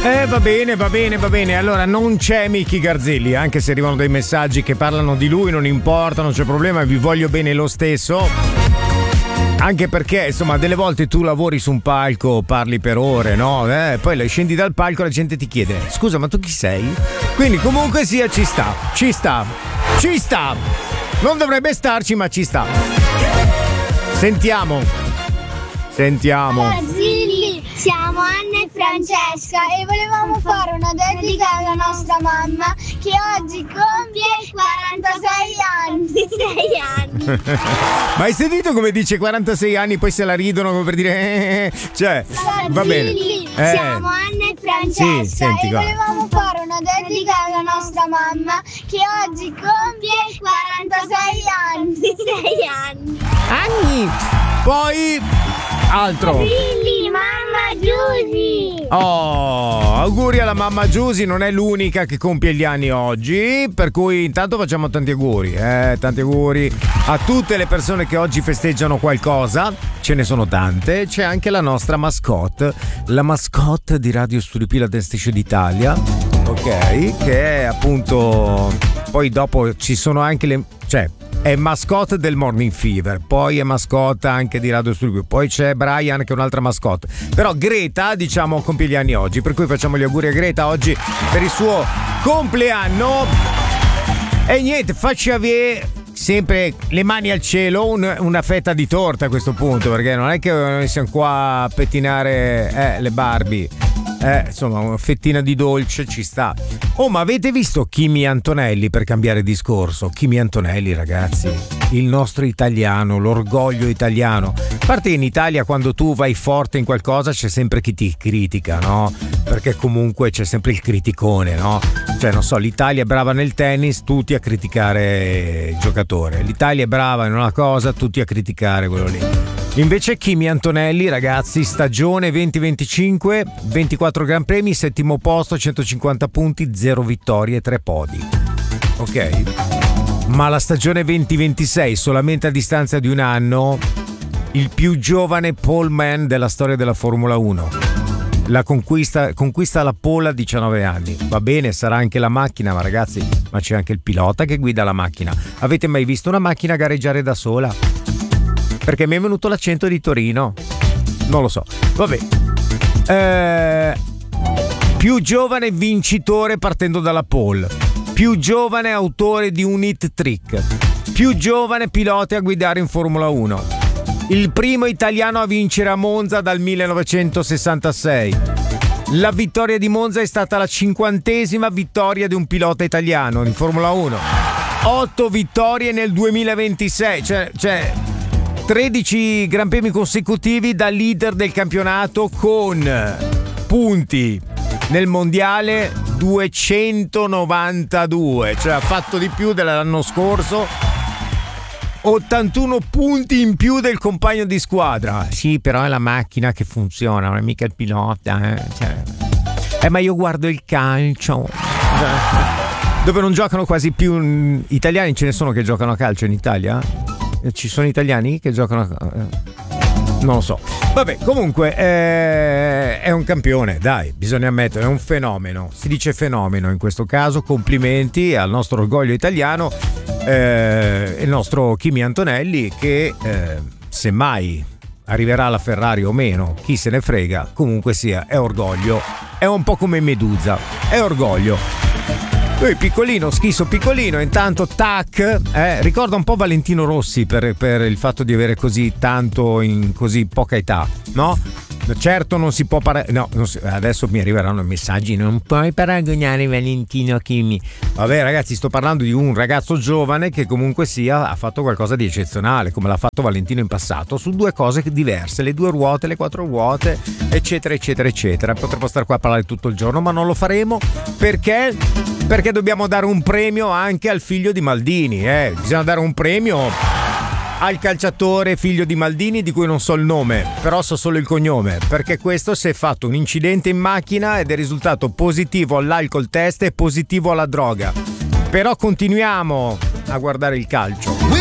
Va bene. Allora non c'è Miki Garzilli, anche se arrivano dei messaggi che parlano di lui, non importa, non c'è problema, vi voglio bene lo stesso. Anche perché, insomma, delle volte tu lavori su un palco, parli per ore, no? Poi scendi dal palco e la gente ti chiede: scusa, ma tu chi sei? Quindi comunque sia, ci sta. Non dovrebbe starci, ma ci sta. Sentiamo. Zilli, siamo Anna e Francesca e volevamo fare una dedica alla nostra mamma che oggi compie 46 anni. Ma hai sentito come dice 46 anni, poi se la ridono come per dire cioè, va bene. Siamo Anna e Francesca sì, senti, e volevamo fare una dedica alla nostra mamma che oggi compie 46 anni. Poi altro. Zilli, mamma Giusy. Oh, auguri alla mamma Giusy, non è l'unica che compie gli anni oggi, per cui intanto facciamo tanti auguri a tutte le persone che oggi festeggiano qualcosa. Ce ne sono tante, c'è anche la nostra mascotte, la mascotte di Radio Studio P, la Dance Station d'Italia, ok, che è appunto, poi dopo ci sono anche è mascotte del Morning Fever, poi è mascotte anche di Radio Studio, poi c'è Brian che è un'altra mascotte. Però Greta, diciamo, compie gli anni oggi, per cui facciamo gli auguri a Greta oggi per il suo compleanno. E niente, facci avere sempre le mani al cielo, una fetta di torta a questo punto, perché non è che noi siamo qua a pettinare le Barbie. Insomma, una fettina di dolce ci sta. Oh, ma avete visto Kimi Antonelli, per cambiare discorso? Kimi Antonelli, ragazzi, il nostro italiano, l'orgoglio italiano. A parte in Italia quando tu vai forte in qualcosa c'è sempre chi ti critica, no? Perché comunque c'è sempre il criticone, no? Cioè, non so, l'Italia è brava nel tennis, tutti a criticare il giocatore. L'Italia è brava in una cosa, tutti a criticare quello lì. Invece Kimi Antonelli, ragazzi, stagione 2025, 24 Gran Premi, 7° posto, 150 punti, 0 vittorie, 3 podi. Ok? Ma la stagione 2026, solamente a distanza di un anno, il più giovane poleman della storia della Formula 1. La conquista la pole a 19 anni. Va bene, sarà anche la macchina, ma ragazzi, ma c'è anche il pilota che guida la macchina. Avete mai visto una macchina gareggiare da sola? Perché mi è venuto l'accento di Torino. Non lo so. Vabbè. Più giovane vincitore partendo dalla pole. Più giovane autore di un hit trick. Più giovane pilota a guidare in Formula 1. Il primo italiano a vincere a Monza dal 1966. La vittoria di Monza è stata la 50ª vittoria di un pilota italiano in Formula 1. 8 vittorie nel 2026. Cioè 13 Gran Premi consecutivi da leader del campionato con punti nel mondiale 292, cioè ha fatto di più dell'anno scorso, 81 punti in più del compagno di squadra. Sì, però è la macchina che funziona, non è mica il pilota, ma io guardo il calcio dove non giocano quasi più italiani. Ce ne sono che giocano a calcio in Italia? Ci sono italiani che giocano non lo so. Vabbè, comunque è un campione, dai, bisogna ammettere, è un fenomeno. Si dice fenomeno in questo caso. Complimenti al nostro orgoglio italiano, il nostro Kimi Antonelli, che semmai arriverà alla Ferrari o meno, chi se ne frega, comunque sia, è orgoglio. È un po' come Medusa, è orgoglio. Lui piccolino, schizo piccolino, intanto tac, ricorda un po' Valentino Rossi per il fatto di avere così tanto in così poca età, no? Certo non si può adesso mi arriveranno messaggi, non puoi paragonare Valentino a Kimi. Vabbè ragazzi, sto parlando di un ragazzo giovane che comunque sia ha fatto qualcosa di eccezionale, come l'ha fatto Valentino in passato, su due cose diverse, le 2 ruote, le 4 ruote, eccetera eccetera eccetera. Potremmo stare qua a parlare tutto il giorno, ma non lo faremo perché dobbiamo dare un premio anche al figlio di Maldini, bisogna dare un premio al calciatore figlio di Maldini, di cui non so il nome, però so solo il cognome, perché questo si è fatto un incidente in macchina ed è risultato positivo all'alcol test e positivo alla droga. Però continuiamo a guardare il calcio.